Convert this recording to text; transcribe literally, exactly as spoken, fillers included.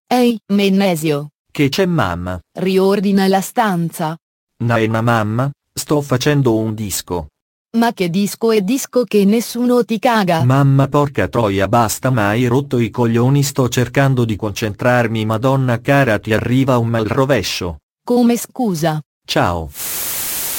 Ehi, Mennesio. Che c'è mamma? Riordina la stanza. Naena mamma, sto facendo un disco. Ma che disco è disco che nessuno ti caga? Mamma porca troia basta ma hai rotto i coglioni sto cercando di concentrarmi madonna cara ti arriva un mal rovescio. Come scusa? Ciao.